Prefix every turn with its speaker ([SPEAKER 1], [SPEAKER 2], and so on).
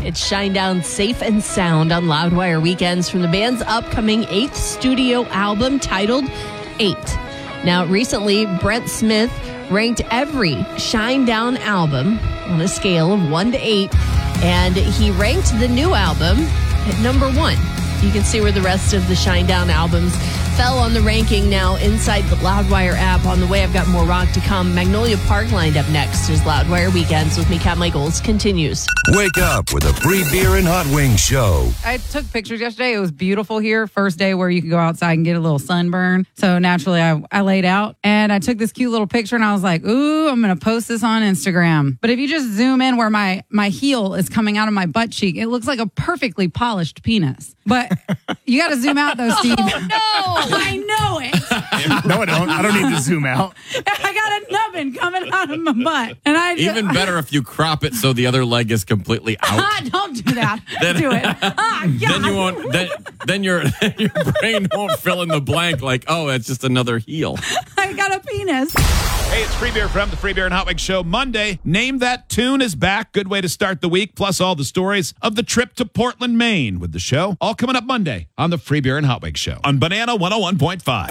[SPEAKER 1] It's Shinedown Safe and Sound on Loudwire Weekends from the band's upcoming 8th studio album titled 8. Now, recently, Brent Smith ranked every Shinedown album on a scale of 1 to 8, and he ranked the new album at number 1. You can see where the rest of the Shinedown albums fell on the ranking now inside the Loudwire app. On the way, I've got more rock to come. Magnolia Park lined up next as Loudwire Weekends with me, Kat Michaels, continues.
[SPEAKER 2] Wake up with a free beer and hot wings show.
[SPEAKER 3] I took pictures yesterday. It was beautiful here. First day where you could go outside and get a little sunburn. So naturally, I laid out and I took this cute little picture and I was like, ooh, I'm going to post this on Instagram. But if you just zoom in where my heel is coming out of my butt cheek, it looks like a perfectly polished penis. But you got to zoom out though, Steve.
[SPEAKER 1] Oh, no!
[SPEAKER 3] I know it.
[SPEAKER 4] No, I don't. I don't need to zoom out.
[SPEAKER 3] I got a nubbin coming out of my butt. And I just,
[SPEAKER 5] Even better if you crop it so the other leg is completely out.
[SPEAKER 3] Don't do that. Do it. God.
[SPEAKER 5] Then you won't. Then your brain won't fill in the blank like, oh, that's just another heel.
[SPEAKER 3] I got a penis.
[SPEAKER 6] Hey, it's Free Beer from the Free Beer and Hot Wings Show. Monday, Name That Tune is back. Good way to start the week, plus all the stories of the trip to Portland, Maine with the show. All coming up Monday on the Free Beer and Hot Wings Show on Banana 101.5.